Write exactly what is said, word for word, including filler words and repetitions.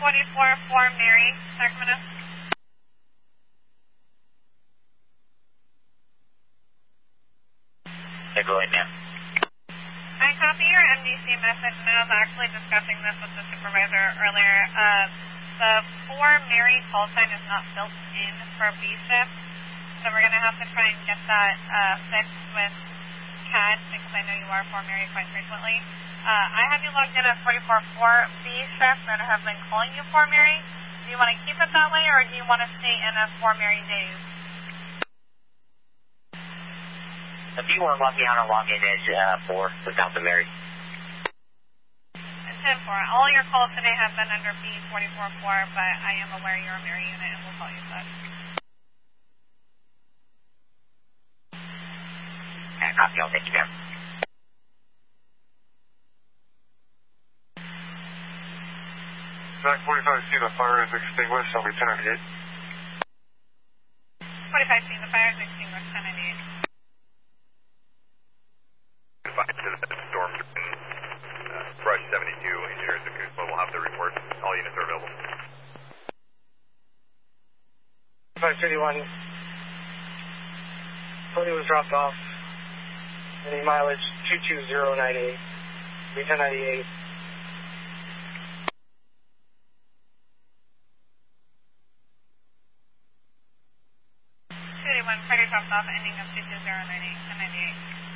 forty-four four Mary, Sacramento. Hey, go ahead, ma'am. I copy your M D C message, and I was actually discussing this with the supervisor earlier. Uh, the four Mary call sign is not built in for B shift, so we're going to have to try and get that uh, fixed with C A D, because I know you are four Mary quite frequently. Uh, I have you logged in at forty-four four B shift, and I have been calling you four Mary. Do you want to keep it that way, or do you want to stay in as four Mary days? If you want to log me out, I'll log in as uh, four without the Mary. ten four. All your calls today have been under B forty-four four, but I am aware you're a Mary unit, and we'll call you that. Okay, copy all. Thank you, ma'am. Zach forty-five C, the fire is extinguished. I'll be ten ninety-eight. forty-five C, the fire is extinguished, ten ninety-eight. Confined to the storm in uh, Brush seventy-two, engineers at Coonsville will have the report. All units are available. five thirty-one. Tony was dropped off. Any mileage two two zero nine eight. Be ten ninety-eight. two eighty-one, Freddie dropped off, ending of two two zero nine eight, ten ninety-eight.